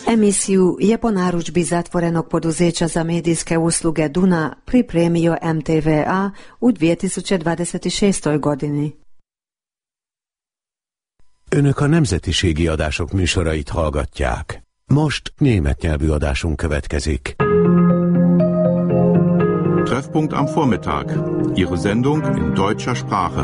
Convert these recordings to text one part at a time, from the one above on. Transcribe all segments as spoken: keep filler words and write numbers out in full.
Emisiju je po narudžbi zatvorenog poduzeća za medijske usluge Duna pripremio M T V A u dvije tisuće dvadeset šestoj godini. Önök a nemzetiségi adások műsorait hallgatják. Most német nyelvű adásunk következik. Treffpunkt am Vormittag. Ihre Sendung in deutscher Sprache.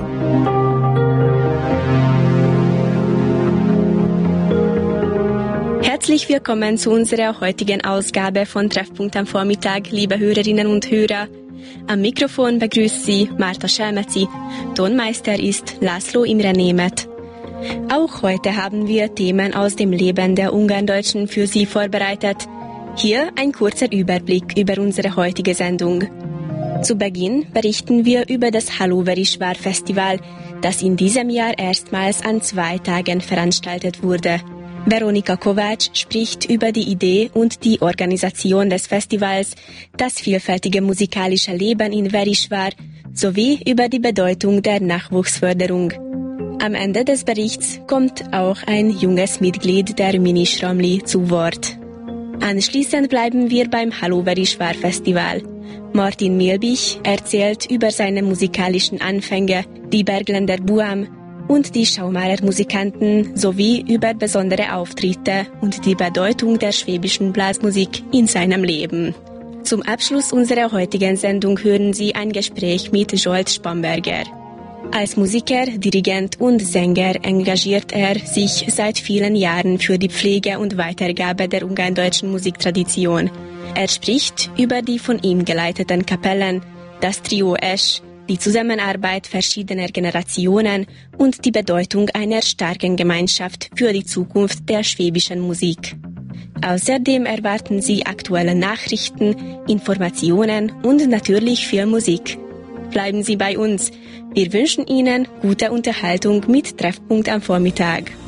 Herzlich willkommen zu unserer heutigen Ausgabe von Treffpunkt am Vormittag, liebe Hörerinnen und Hörer. Am Mikrofon begrüßt Sie Marta Schelmeci. Tonmeister ist László Imre Németh. Auch heute haben wir Themen aus dem Leben der Ungarndeutschen für Sie vorbereitet. Hier ein kurzer Überblick über unsere heutige Sendung. Zu Beginn berichten wir über das Haloverișvar Festival, das in diesem Jahr erstmals an zwei Tagen veranstaltet wurde. Veronika Kovács spricht über die Idee und die Organisation des Festivals, das vielfältige musikalische Leben in Verișvar sowie über die Bedeutung der Nachwuchsförderung. Am Ende des Berichts kommt auch ein junges Mitglied der Miniș-Romli zu Wort. Anschließend bleiben wir beim Haloverișvar Festival. Martin Milbich erzählt über seine musikalischen Anfänge, die Bergländer Buam und die Schaumaler-Musikanten sowie über besondere Auftritte und die Bedeutung der schwäbischen Blasmusik in seinem Leben. Zum Abschluss unserer heutigen Sendung hören Sie ein Gespräch mit Zsolt Spamberger. Als Musiker, Dirigent und Sänger engagiert er sich seit vielen Jahren für die Pflege und Weitergabe der ungarndeutschen Musiktradition. Er spricht über die von ihm geleiteten Kapellen, das Trio Esch, die Zusammenarbeit verschiedener Generationen und die Bedeutung einer starken Gemeinschaft für die Zukunft der schwäbischen Musik. Außerdem erwarten Sie aktuelle Nachrichten, Informationen und natürlich viel Musik. Bleiben Sie bei uns. Wir wünschen Ihnen gute Unterhaltung mit Treffpunkt am Vormittag.